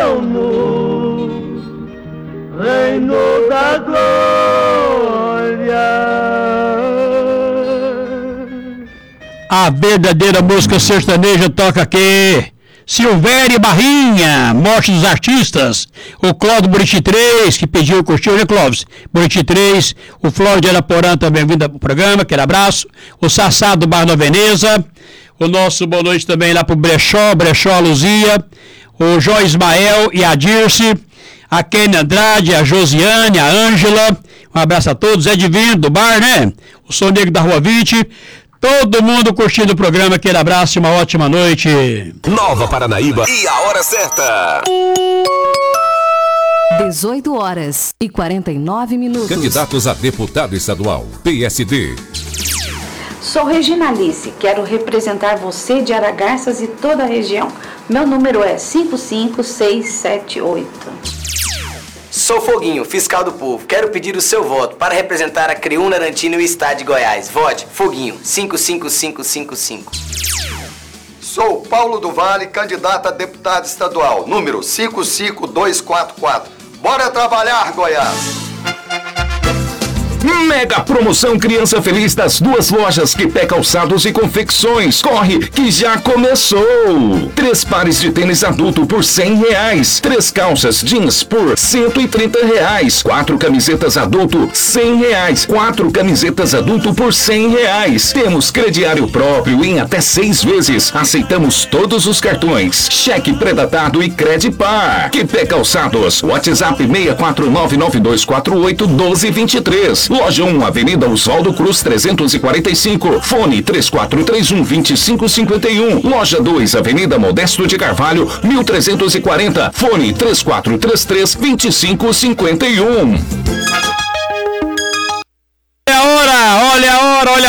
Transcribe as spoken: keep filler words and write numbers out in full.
estão no reino da glória. A verdadeira música sertaneja toca aqui. Silvério Barrinha, Morte dos Artistas, o Cláudio Buriti três, que pediu o curtir, né, Clóvis? Buriti três, o Flávio de Araporã também vindo pro programa, aquele abraço, o Sassá do Bar da Veneza, o nosso boa noite também lá pro Brechó, Brechó Luzia, o Jó Ismael e a Dirce, a Kenny Andrade, a Josiane, a Ângela, um abraço a todos, Zé Divino do Bar, né? O Sonego da Rua vinte, todo mundo curtindo o programa, aquele abraço e uma ótima noite. Nova Paranaíba e a hora certa. dezoito horas e quarenta e nove minutos. Candidatos a deputado estadual, P S D. Sou Regina Alice, quero representar você de Aragarças e toda a região. Meu número é cinco cinco seis sete oito. Sou Foguinho, fiscal do povo. Quero pedir o seu voto para representar a Creúna, Arantino e o estado de Goiás. Vote Foguinho, cinco cinco cinco cinco cinco. Sou Paulo do Vale, candidato a deputado estadual, número cinco cinco dois quatro quatro. Bora trabalhar, Goiás! Mega promoção Criança Feliz das duas lojas Quipé Calçados e Confecções. Corre que já começou! Três pares de tênis adulto por cem reais. Três calças jeans por cento e trinta reais. Quatro camisetas adulto, cem reais. Quatro camisetas adulto por cem reais. Temos crediário próprio em até seis vezes. Aceitamos todos os cartões. Cheque pré-datado e Credipar. Quipé Calçados. WhatsApp seis quatro nove nove dois quatro oito um dois dois três. Loja um, Avenida Oswaldo Cruz trezentos e quarenta e cinco. Fone três quatro três um, dois cinco cinco um. Loja dois, Avenida Modesto de Carvalho, mil trezentos e quarenta. Fone três quatro três três, dois cinco cinco um.